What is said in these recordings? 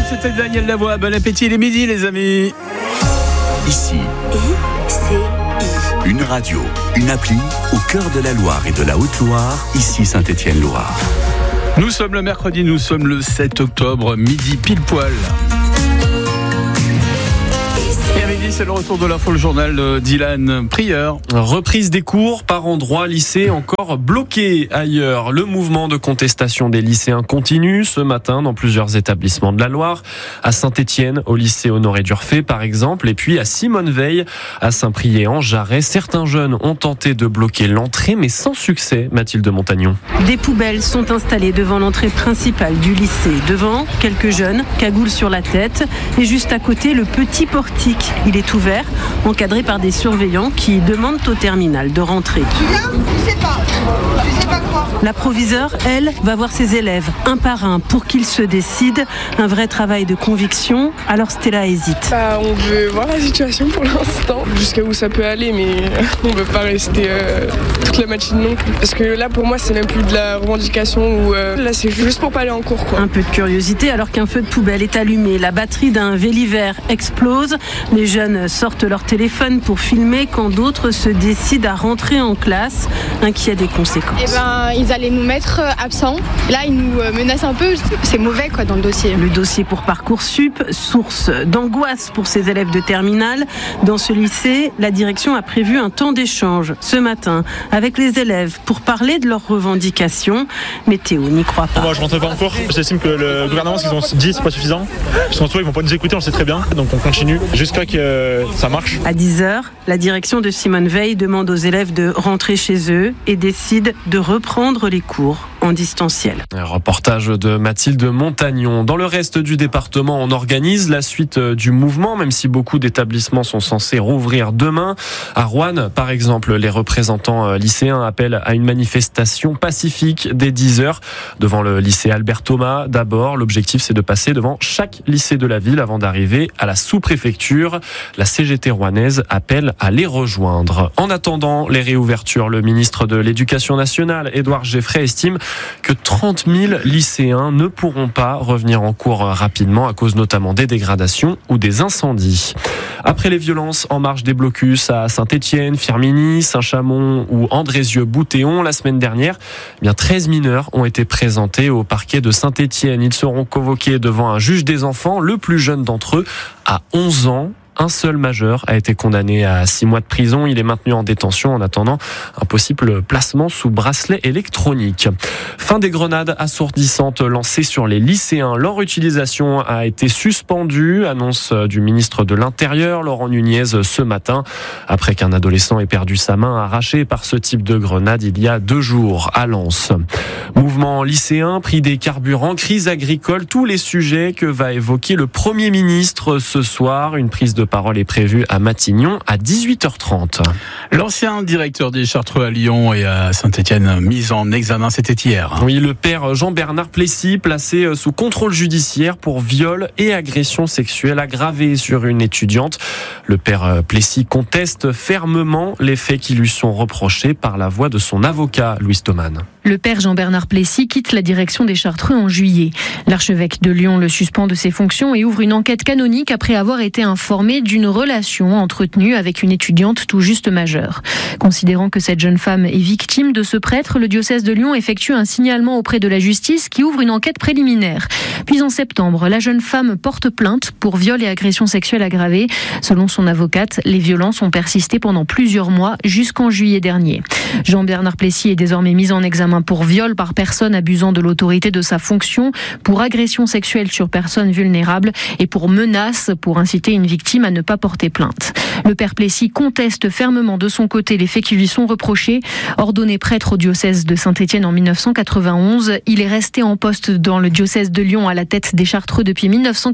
c'était Daniel Lavoie. Bon appétit, il est midi, les amis. Ici, une radio, une appli au cœur de la Loire et de la Haute-Loire. Ici Saint-Étienne-Loire. Nous sommes le mercredi, nous sommes le 7 octobre, midi pile poil. Et à midi, c'est le retour de l'info, le journal d'Ilan Prieur. Reprise des cours par endroits, lycées encore bloqués ailleurs. Le mouvement de contestation des lycéens continue ce matin dans plusieurs établissements de la Loire. À Saint-Étienne, au lycée Honoré d'Urfé par exemple, et puis à Simone-Veil, à Saint-Priest-en-Jarret. Certains jeunes ont tenté de bloquer l'entrée, mais sans succès, Mathilde Montagnon. Des poubelles sont installées devant l'entrée principale du lycée. Devant, quelques jeunes, cagoule sur la tête, et juste à côté, le petit portique. Il est ouvert, encadré par des surveillants qui demandent au terminal de rentrer. Tu viens ? Je sais pas quoi. La proviseure, elle, va voir ses élèves, un par un, pour qu'ils se décident. Un vrai travail de conviction. Alors Stella hésite. On veut voir la situation pour l'instant, jusqu'à où ça peut aller, mais on ne veut pas rester toute la matinée non plus. Parce que là, pour moi, c'est même plus de la revendication, ou là, c'est juste pour pas aller en cours, quoi. Un peu de curiosité, alors qu'un feu de poubelle est allumé. La batterie d'un vélivert explose. Les jeunes sortent leur téléphone pour filmer quand d'autres se décident à rentrer en classe, inquiets des conséquences. Ils allaient nous mettre absents. Là, ils nous menacent un peu. C'est mauvais, quoi, dans le dossier. Le dossier pour Parcoursup, source d'angoisse pour ces élèves de terminale. Dans ce lycée, la direction a prévu un temps d'échange ce matin avec les élèves pour parler de leurs revendications. Mais Théo n'y croit pas. Moi, je rentrerai pas en cours. J'estime que le gouvernement, ce qu'ils ont dit, c'est pas suffisant. Parce qu'en soi, ils vont pas nous écouter, on le sait très bien. Donc on continue jusqu'à que ça marche. À 10h, la direction de Simone-Veil demande aux élèves de rentrer chez eux et décide de reprendre les cours en distanciel. Un reportage de Mathilde Montagnon. Dans le reste du département, on organise la suite du mouvement, même si beaucoup d'établissements sont censés rouvrir demain. À Roanne, par exemple, les représentants lycéens appellent à une manifestation pacifique dès 10h devant le lycée Albert Thomas. D'abord, l'objectif, c'est de passer devant chaque lycée de la ville avant d'arriver à la sous-préfecture. La CGT rouennaise appelle à les rejoindre. En attendant les réouvertures, le ministre de l'Éducation nationale, Édouard Geffray, estime que 30 000 lycéens ne pourront pas revenir en cours rapidement à cause notamment des dégradations ou des incendies. Après les violences en marge des blocus à Saint-Étienne, Firminy, Saint-Chamond ou Andrézieux-Boutéon la semaine dernière, 13 mineurs ont été présentés au parquet de Saint-Étienne. Ils seront convoqués devant un juge des enfants. Le plus jeune d'entre eux a 11 ans. Un seul majeur a été condamné à 6 mois de prison. Il est maintenu en détention en attendant un possible placement sous bracelet électronique. Fin des grenades assourdissantes lancées sur les lycéens. Leur utilisation a été suspendue, annonce du ministre de l'Intérieur, Laurent Nunez, ce matin, après qu'un adolescent ait perdu sa main arrachée par ce type de grenade il y a 2 jours à Lens. Mouvement lycéen, prix des carburants, crise agricole, tous les sujets que va évoquer le Premier ministre ce soir. Une prise de parole est prévue à Matignon à 18h30. L'ancien directeur des Chartreux à Lyon et à Saint-Étienne mis en examen, c'était hier. Oui, le père Jean-Bernard Plessis placé sous contrôle judiciaire pour viol et agression sexuelle aggravée sur une étudiante. Le père Plessis conteste fermement les faits qui lui sont reprochés par la voix de son avocat, Louise Thoman. Le père Jean-Bernard Plessis quitte la direction des Chartreux en juillet. L'archevêque de Lyon le suspend de ses fonctions et ouvre une enquête canonique après avoir été informé d'une relation entretenue avec une étudiante tout juste majeure. Considérant que cette jeune femme est victime de ce prêtre, le diocèse de Lyon effectue un signalement auprès de la justice qui ouvre une enquête préliminaire. Puis en septembre, la jeune femme porte plainte pour viol et agression sexuelle aggravée. Selon son avocate, les violences ont persisté pendant plusieurs mois jusqu'en juillet dernier. Jean-Bernard Plessis est désormais mis en examen pour viol par personne abusant de l'autorité de sa fonction, pour agression sexuelle sur personne vulnérable et pour menace pour inciter une victime à ne pas porter plainte. Le père Plessis conteste fermement de son côté les faits qui lui sont reprochés. Ordonné prêtre au diocèse de Saint-Étienne en 1991, il est resté en poste dans le diocèse de Lyon à la tête des Chartreux depuis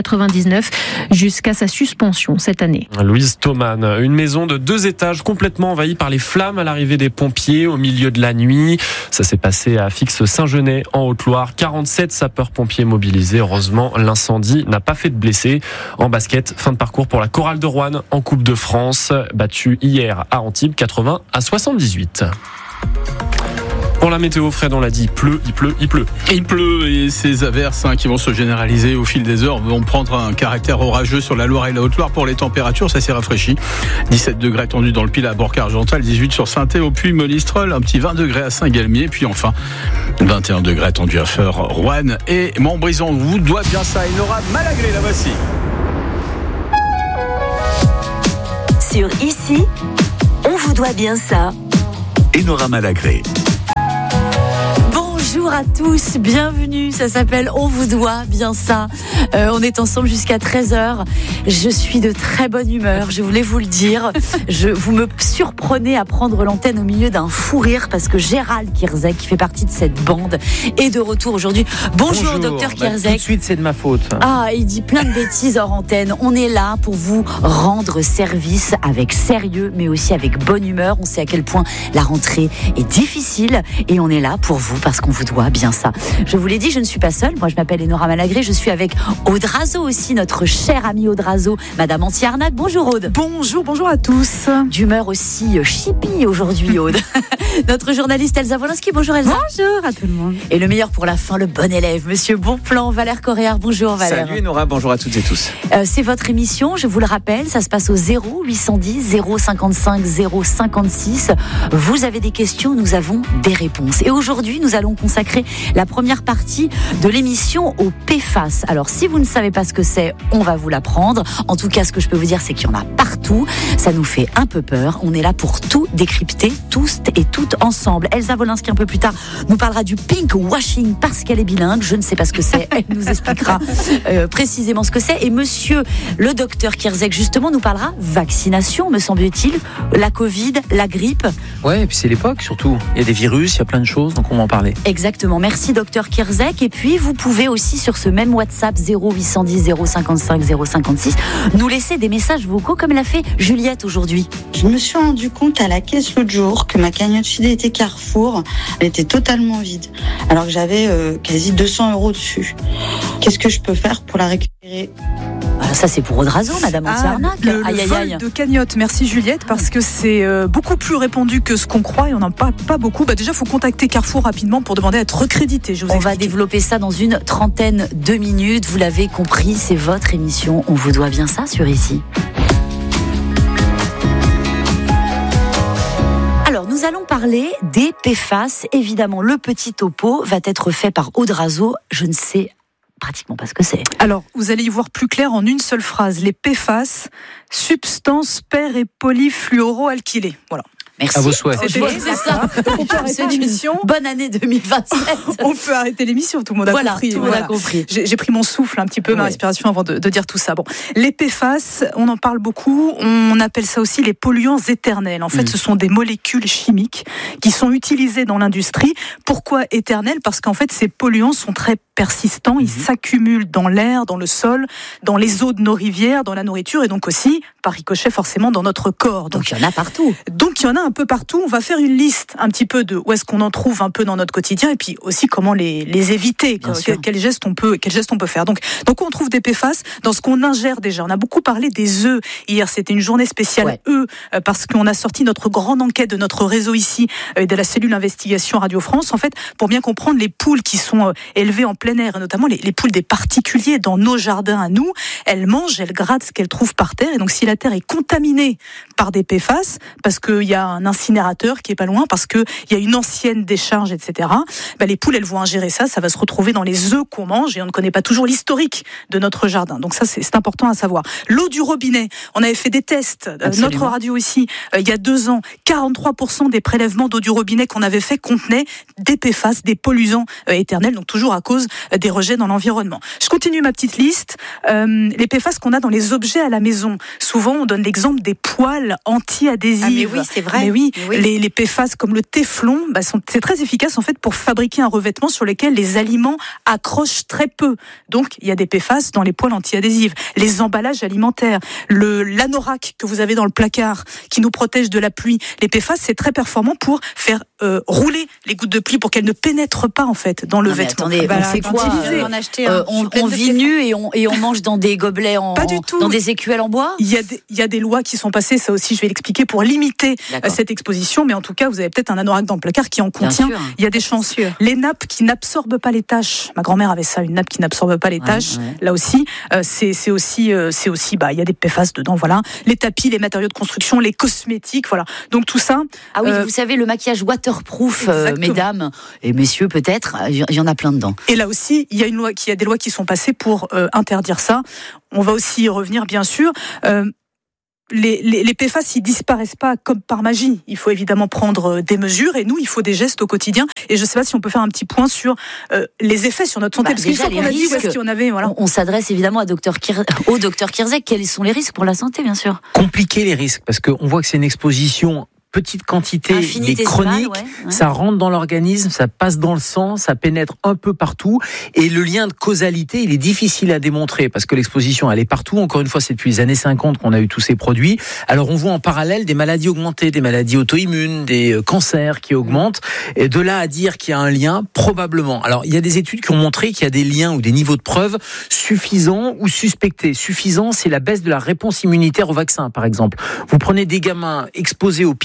1999 jusqu'à sa suspension cette année. Louise Thoman, une maison de 2 étages complètement envahie par les flammes à l'arrivée des pompiers au milieu de la nuit. Ça s'est passé à Fix-Saint-Genès en Haute-Loire. 47 sapeurs-pompiers mobilisés. Heureusement, l'incendie n'a pas fait de blessés. En basket, fin de parcours pour la Chorale de Roanne en Coupe de France, battue hier à Antibes 80-78. Pour la météo, Fred, on l'a dit, il pleut. Il pleut et ces averses qui vont se généraliser au fil des heures vont prendre un caractère orageux sur la Loire et la Haute-Loire. Pour les températures, ça s'est rafraîchi. 17 degrés attendus dans le Pilat à Bourg-Argental, 18 sur Saint-Thé, au Puy-Monistrol, un petit 20 degrés à Saint-Galmier, puis enfin 21 degrés attendus à Feurs, Roanne et Montbrison. On vous doit bien ça. Nora Malagré, la voici. Sur Ici, on vous doit bien ça. Nora Malagré. Bonjour à tous, bienvenue, ça s'appelle On vous doit bien ça. On est ensemble jusqu'à 13h. Je suis de très bonne humeur, je voulais vous le dire. Vous me surprenez à prendre l'antenne au milieu d'un fou rire parce que Gérald Kierzek, qui fait partie de cette bande, est de retour aujourd'hui. Bonjour docteur Kierzek. Tout de suite, c'est de ma faute. Ah, il dit plein de bêtises hors antenne. On est là pour vous rendre service avec sérieux, mais aussi avec bonne humeur. On sait à quel point la rentrée est difficile et on est là pour vous parce qu'on vous doit bien ça. Je vous l'ai dit, je ne suis pas seule. Moi, je m'appelle Nora Malagré. Je suis avec Aude Razeau aussi, notre chère amie Aude Razeau, Madame Anti-Arnaque. Bonjour Aude. Bonjour à tous. D'humeur aussi chippie aujourd'hui, Aude. Notre journaliste Elsa Wolinski. Bonjour Elsa. Bonjour à tout le monde. Et le meilleur pour la fin, le bon élève, Monsieur Bonplan, Valère Coréard. Bonjour Valère. Salut Nora, bonjour à toutes et tous. C'est votre émission, je vous le rappelle, ça se passe au 0810 055 056. Vous avez des questions, nous avons des réponses. Et aujourd'hui, nous allons consacrer la première partie de l'émission au PFAS. Alors, si vous ne savez pas ce que c'est, on va vous l'apprendre. En tout cas, ce que je peux vous dire, c'est qu'il y en a partout. Ça nous fait un peu peur. On est là pour tout décrypter, tous et toutes ensemble. Elsa Wolinski, un peu plus tard, nous parlera du pink washing parce qu'elle est bilingue. Je ne sais pas ce que c'est. Elle nous expliquera précisément ce que c'est. Et monsieur le docteur Kierzek, justement, nous parlera vaccination, me semble-t-il. La Covid, la grippe. Ouais, et puis c'est l'époque surtout. Il y a des virus, il y a plein de choses, donc on va en parler. Exactement. Merci docteur Kierzek. Et puis, vous pouvez aussi sur ce même WhatsApp 0810 055 056 nous laisser des messages vocaux comme l'a fait Juliette aujourd'hui. Je me suis rendu compte à la caisse l'autre jour que ma cagnotte fidélité Carrefour, elle était totalement vide. Alors que j'avais quasi 200 € dessus. Qu'est-ce que je peux faire pour la récupérer ? Alors ça c'est pour Aude Razeau, Madame Anti-Arnaque. Le vol de cagnotte, merci Juliette, parce que c'est beaucoup plus répandu que ce qu'on croit et on n'en parle pas beaucoup. Déjà, il faut contacter Carrefour rapidement pour demander à être recrédité. On va développer ça dans une trentaine de minutes. Vous l'avez compris, c'est votre émission. On vous doit bien ça sur Ici. Alors, nous allons parler des PFAS. Évidemment, le petit topo va être fait par Aude Razeau. Je ne sais pratiquement pas ce que c'est. Alors, vous allez y voir plus clair en une seule phrase. Les PFAS, substances per- et polyfluoroalkylées. Voilà. Merci. À vos souhaits. C'est ça. On peut arrêter l'émission. Bonne année 2027. On peut arrêter l'émission, tout le monde a compris. Tout le monde a compris. J'ai pris mon souffle un petit peu, ma respiration avant de dire tout ça. Bon, les PFAS, on en parle beaucoup. On appelle ça aussi les polluants éternels. En fait, ce sont des molécules chimiques qui sont utilisées dans l'industrie. Pourquoi éternels ? Parce qu'en fait, ces polluants sont très persistants. Ils s'accumulent dans l'air, dans le sol, dans les eaux de nos rivières, dans la nourriture et donc aussi, par ricochet, forcément, dans notre corps. Donc il y en a partout. Donc il y en a un peu partout. On va faire une liste un petit peu de où est-ce qu'on en trouve un peu dans notre quotidien et puis aussi comment les éviter. Quels gestes on peut faire. Donc on trouve des PFAS dans ce qu'on ingère déjà. On a beaucoup parlé des œufs. Hier, c'était une journée spéciale œufs parce qu'on a sorti notre grande enquête de notre réseau ici, de la cellule investigation Radio France. En fait, pour bien comprendre les poules qui sont élevées en plein air, et notamment les poules des particuliers dans nos jardins à nous, elles mangent, elles grattent ce qu'elles trouvent par terre. Et donc, si la terre est contaminée par des PFAS, parce qu'il y a un incinérateur qui est pas loin, parce qu'il y a une ancienne décharge, etc., les poules, elles vont ingérer ça, ça va se retrouver dans les œufs qu'on mange et on ne connaît pas toujours l'historique de notre jardin. Donc ça, c'est important à savoir. L'eau du robinet, on avait fait des tests, notre radio ici, il y a 2 ans, 43% des prélèvements d'eau du robinet qu'on avait fait contenaient des PFAS, des polluants éternels, donc toujours à cause des rejets dans l'environnement. Je continue ma petite liste. Les PFAS qu'on a dans les objets à la maison. Souvent, on donne l'exemple des poêles anti-adhésives. Ah mais oui, c'est vrai. Mais oui, les PFAS comme le téflon, c'est très efficace en fait pour fabriquer un revêtement sur lequel les aliments accrochent très peu. Donc, il y a des PFAS dans les poêles anti-adhésives. Les emballages alimentaires, l'anorak que vous avez dans le placard qui nous protège de la pluie. Les PFAS, c'est très performant pour faire rouler les gouttes de pluie pour qu'elles ne pénètrent pas en fait dans le vêtement. Attendez, on fait quoi ? On vit nu et on mange dans des gobelets pas du tout. Dans des écuelles en bois ? Il y a des lois qui sont passées, ça aussi je vais l'expliquer, pour limiter cette exposition, mais en tout cas, vous avez peut-être un anorak dans le placard qui en contient. Il y a des chances. Les nappes qui n'absorbent pas les taches. Ma grand-mère avait ça, une nappe qui n'absorbe pas les taches. Là aussi, c'est aussi, il y a des PFAS dedans, voilà. Les tapis, les matériaux de construction, les cosmétiques, voilà. Donc tout ça. Ah oui, vous savez, le maquillage waterproof, mesdames et messieurs, peut-être, il y en a plein dedans. Et là aussi, il y a des lois qui sont passées pour interdire ça. On va aussi y revenir, bien sûr. Les PFAS, ils disparaissent pas comme par magie. Il faut évidemment prendre des mesures et nous, il faut des gestes au quotidien. Et je sais pas si on peut faire un petit point sur les effets sur notre santé. Parce qu'une fois qu'on a dit où est-ce qu'il y en avait, voilà. On s'adresse évidemment au docteur Kirzek. Quels sont les risques pour la santé, bien sûr? Compliquer les risques, parce qu'on voit que c'est une exposition petite quantité, mais chronique, ça rentre dans l'organisme, ça passe dans le sang, ça pénètre un peu partout, et le lien de causalité, il est difficile à démontrer, parce que l'exposition, elle est partout. Encore une fois, c'est depuis les années 50 qu'on a eu tous ces produits. Alors, on voit en parallèle des maladies augmentées, des maladies auto-immunes, des cancers qui augmentent, et de là à dire qu'il y a un lien, probablement. Alors, il y a des études qui ont montré qu'il y a des liens ou des niveaux de preuve suffisants ou suspectés. Suffisant, c'est la baisse de la réponse immunitaire au vaccin, par exemple. Vous prenez des gamins exposés au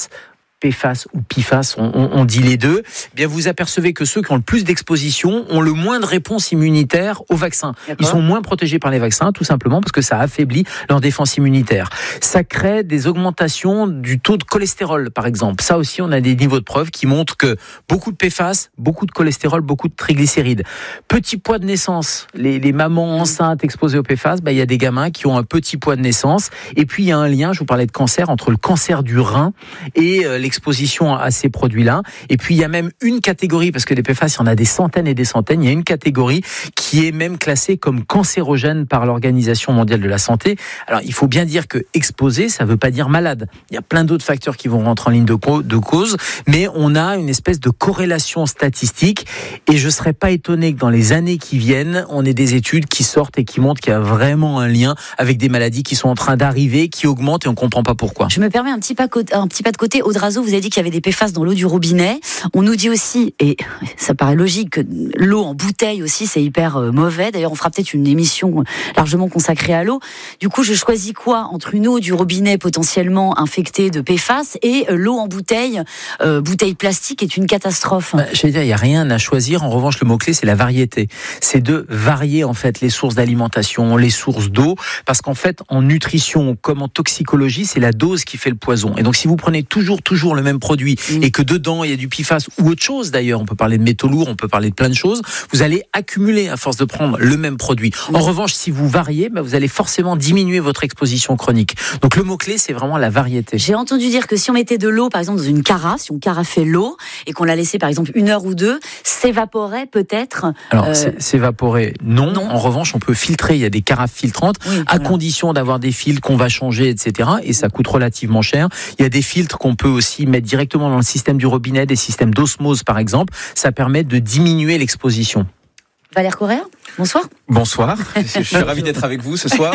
PFAS ou PFAS, on dit les deux, eh bien vous apercevez que ceux qui ont le plus d'exposition ont le moins de réponse immunitaire au vaccin. Ils sont moins protégés par les vaccins, tout simplement parce que ça affaiblit leur défense immunitaire. Ça crée des augmentations du taux de cholestérol, par exemple. Ça aussi, on a des niveaux de preuve qui montrent que beaucoup de PFAS, beaucoup de cholestérol, beaucoup de triglycérides. Petit poids de naissance, les mamans enceintes exposées au PFAS, il y a des gamins qui ont un petit poids de naissance. Et puis, il y a un lien, je vous parlais de cancer, entre le cancer du rein et l'exposition à ces produits-là. Et puis, il y a même une catégorie, parce que les PFAS, il y en a des centaines et des centaines, il y a une catégorie qui est même classée comme cancérogène par l'Organisation mondiale de la santé. Alors, il faut bien dire que exposé, ça ne veut pas dire malade. Il y a plein d'autres facteurs qui vont rentrer en ligne de cause, mais on a une espèce de corrélation statistique, et je ne serais pas étonné que dans les années qui viennent, on ait des études qui sortent et qui montrent qu'il y a vraiment un lien avec des maladies qui sont en train d'arriver, qui augmentent, et on ne comprend pas pourquoi. Je me permets un petit pas de côté. Audrazo, vous avez dit qu'il y avait des PFAS dans l'eau du robinet. On nous dit aussi, et ça paraît logique, que l'eau en bouteille aussi, c'est hyper mauvais. D'ailleurs, on fera peut-être une émission largement consacrée à l'eau. Du coup, je choisis quoi entre une eau du robinet potentiellement infectée de PFAS et l'eau en bouteille, bouteille plastique est une catastrophe. Je vais dire, il n'y a rien à choisir. En revanche, le mot-clé, c'est la variété. C'est de varier, en fait, les sources d'alimentation, les sources d'eau, parce qu'en fait, en nutrition comme en toxicologie, c'est la dose qui fait le poison. Et donc, si vous prenez toujours le même produit et que dedans, il y a du PFAS ou autre chose, d'ailleurs, on peut parler de métaux lourds, on peut parler de plein de choses, vous allez accumuler à force de prendre le même produit. En revanche, si vous variez, vous allez forcément diminuer votre exposition chronique. Donc, le mot-clé, c'est vraiment la variété. J'ai entendu dire que si on mettait de l'eau, par exemple, dans une carafe, si on carafait l'eau et qu'on la laissait, par exemple, 1 heure ou 2, s'évaporait peut-être. Alors, s'évaporer, non. En revanche, on peut filtrer. Il y a des carafes filtrantes, à condition d'avoir des filtres qu'on va changer, etc. Et ça coûte relativement cher. Il y a des filtres qu'on peut aussi mettre directement dans le système du robinet, des systèmes d'osmose, par exemple. Ça permet de diminuer l'exposition. Valère Correa, bonsoir. Bonsoir, je suis ravi d'être avec vous ce soir.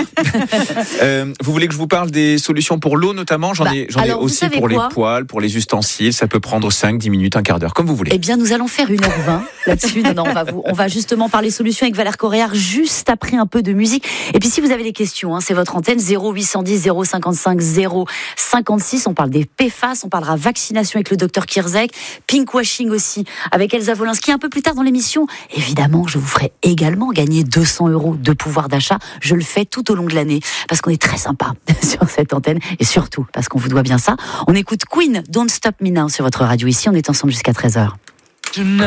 Vous voulez que je vous parle des solutions pour l'eau notamment? J'en ai aussi pour les poêles, pour les ustensiles. Ça peut prendre 5-10 minutes, un quart d'heure, comme vous voulez. Eh bien, nous allons faire 1h20 là-dessus. On va justement parler solutions avec Valère Correa juste après un peu de musique. Et puis si vous avez des questions, c'est votre antenne 0810 055 056. On parle des PFAS, on parlera vaccination avec le docteur Kirzek, pinkwashing aussi avec Elsa Wolinski un peu plus tard dans l'émission. Évidemment, je vous ferai également gagner 200 € de pouvoir d'achat. Je le fais tout au long de l'année parce qu'on est très sympa sur cette antenne et surtout parce qu'on vous doit bien ça. On écoute Queen, Don't Stop Me Now sur votre radio. Ici, on est ensemble jusqu'à 13h.